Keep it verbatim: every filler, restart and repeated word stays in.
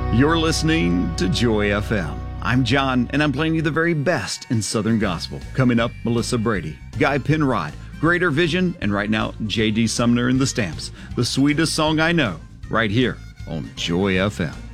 You're listening to Joy F M. I'm John, and I'm playing you the very best in Southern Gospel. Coming up, Melissa Brady, Guy Penrod, Greater Vision, and right now, J D Sumner and the Stamps. The sweetest song I know, right here on Joy F M.